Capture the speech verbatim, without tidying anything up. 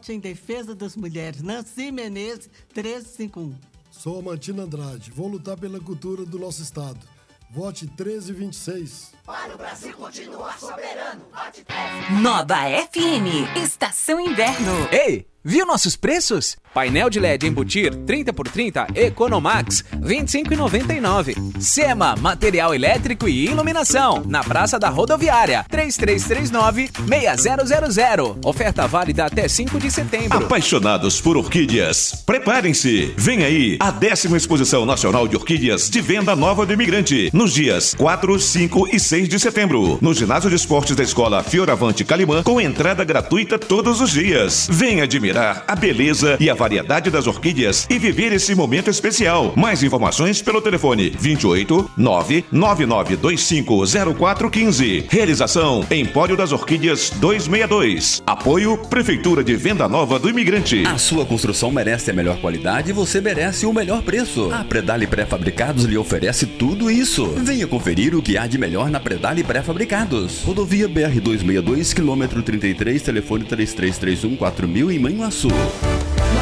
forte em defesa das mulheres. Nancy Menezes, treze cinquenta e um. Sou Amantina Andrade. Vou lutar pela cultura do nosso estado. Vote treze vinte e seis. Para o Brasil continuar soberano. Vote treze. Nova F M, Estação Inverno. Ei, viu nossos preços? Painel de L E D embutir trinta por trinta Economax vinte e cinco reais e noventa e nove centavos. SEMA, material elétrico e iluminação, na Praça da Rodoviária, três três três nove, seis zero zero zero. Oferta válida até cinco de setembro. Apaixonados por orquídeas, preparem-se. Vem aí a décima Exposição Nacional de Orquídeas de Venda Nova do Imigrante, nos dias quatro, cinco e seis de setembro, no Ginásio de Esportes da Escola Fioravante Calimã, com entrada gratuita todos os dias. Venha admirar a beleza e a variedade das orquídeas e viver esse momento especial. Mais informações pelo telefone vinte e oito, nove nove nove dois cinco zero quatro um cinco. Realização Empório das Orquídeas duzentos e sessenta e dois. Apoio Prefeitura de Venda Nova do Imigrante. A sua construção merece a melhor qualidade e você merece o melhor preço. A Predale Pré-Fabricados lhe oferece tudo isso. Venha conferir o que há de melhor na Predale Pré-Fabricados. Rodovia B R duzentos e sessenta e dois, quilômetro trinta e três, telefone três três três um quatro mil em Manhuaçu.